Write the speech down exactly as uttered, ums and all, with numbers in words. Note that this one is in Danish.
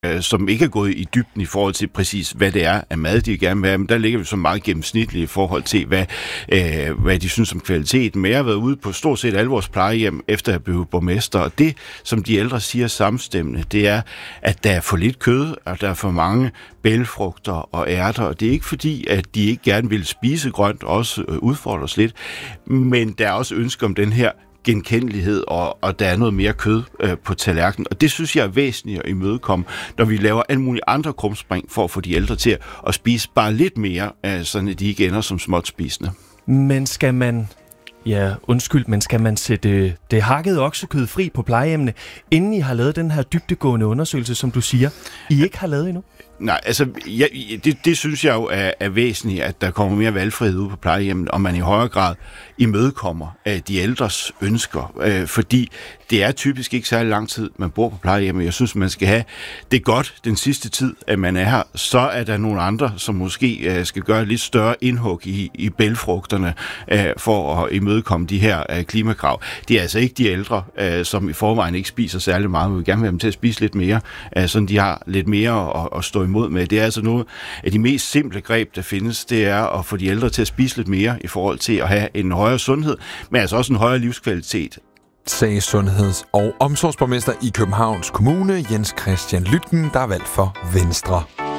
som ikke er gået i dybden i forhold til præcis, hvad det er af mad, de gerne vil have, men der ligger vi så meget gennemsnitligt i forhold til, hvad, øh, hvad de synes om kvaliteten. Men jeg har været ude på stort set alle vores plejehjem, efter at blive borgmester, og det, som de ældre siger samstemmende, det er, at der er for lidt kød, og der er for mange bælgfrugter og ærter, og det er ikke fordi, at de ikke gerne vil spise grønt, også øh, udfordres lidt, men der er også ønske om den her genkendelighed, og, og der er noget mere kød øh, på tallerkenen. Og det synes jeg er væsentligt at imødekomme, når vi laver alle mulige andre krumspring for at få de ældre til at spise bare lidt mere, øh, sådan at de ikke ender som småt spisende. Men skal man, ja undskyld, men skal man sætte det hakkede oksekød fri på plejehjemmene, inden I har lavet den her dybdegående undersøgelse, som du siger, I ikke har lavet endnu? Nej, altså, ja, det, det synes jeg jo er, er væsentligt, at der kommer mere valgfrihed ud på plejehjemmet, og man i højere grad imødekommer uh, de ældres ønsker, uh, fordi det er typisk ikke særlig lang tid, man bor på plejehjemmet. Jeg synes, man skal have det godt den sidste tid, at man er her. Så er der nogle andre, som måske uh, skal gøre et lidt større indhug i, i bælgfrugterne uh, for at imødekomme de her uh, klimakrav. Det er altså ikke de ældre, uh, som i forvejen ikke spiser særlig meget. Vi vil gerne have dem til at spise lidt mere, uh, sådan de har lidt mere at, at stå imod med. Det er altså noget af de mest simple greb, der findes, det er at få de ældre til at spise lidt mere i forhold til at have en højere sundhed, men altså også en højere livskvalitet. Sagde sundheds- og omsorgsborgmester i Københavns Kommune, Jens Christian Lytken, der er valgt for Venstre.